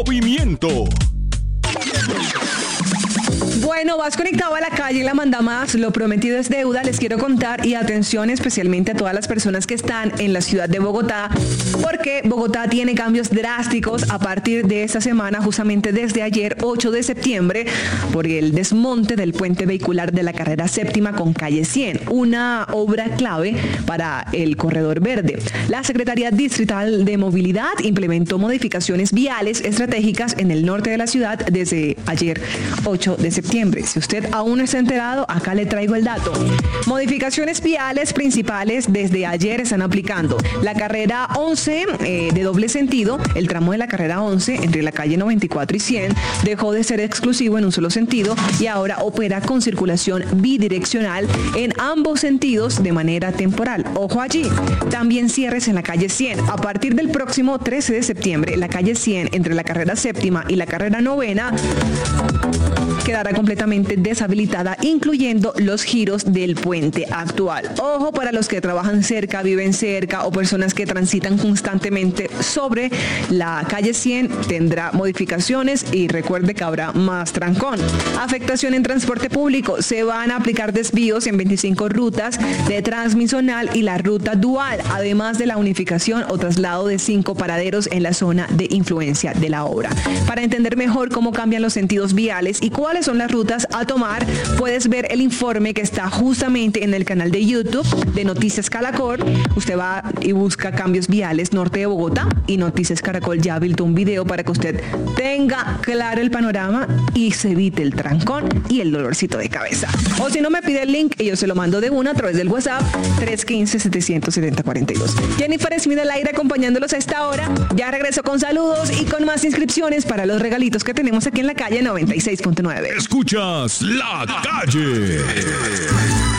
movimiento. Bueno, vas conectado a la calle y la manda más. Lo prometido es deuda. Les quiero contar, y atención especialmente a todas las personas que están en la ciudad de Bogotá, porque Bogotá tiene cambios drásticos a partir de esta semana, justamente desde ayer, 8 de septiembre, por el desmonte del puente vehicular de la carrera séptima con calle 100, una obra clave para el corredor verde. La Secretaría Distrital de Movilidad implementó modificaciones viales estratégicas en el norte de la ciudad desde ayer, 8 de septiembre. Si usted aún no está enterado, acá le traigo el dato. Modificaciones viales principales desde ayer están aplicando. La carrera 11 de doble sentido, el tramo de la carrera 11 entre la calle 94 y 100 dejó de ser exclusivo en un solo sentido y ahora opera con circulación bidireccional en ambos sentidos de manera temporal. Ojo allí. También cierres en la calle 100. A partir del próximo 13 de septiembre, la calle 100 entre la carrera séptima y la carrera novena quedará completamente deshabilitada, incluyendo los giros del puente actual. Ojo para los que trabajan cerca, viven cerca o personas que transitan constantemente sobre la calle 100, tendrá modificaciones y recuerde que habrá más trancón. Afectación en transporte público. Se van a aplicar desvíos en 25 rutas de transmisional y la ruta dual, además de la unificación o traslado de 5 paraderos en la zona de influencia de la obra. Para entender mejor cómo cambian los sentidos viales y cuáles son las rutas a tomar, puedes ver el informe que está justamente en el canal de YouTube de Noticias Caracol. Usted va y busca cambios viales norte de Bogotá y Noticias Caracol ya habilitó un video para que usted tenga claro el panorama y se evite el trancón y el dolorcito de cabeza. O si no, me pide el link y yo se lo mando de una a través del WhatsApp 315-770-42. Jennifer Smith al aire acompañándolos a esta hora. Ya regreso con saludos y con más inscripciones para los regalitos que tenemos aquí en la calle 96.9. Escuchas La Calle.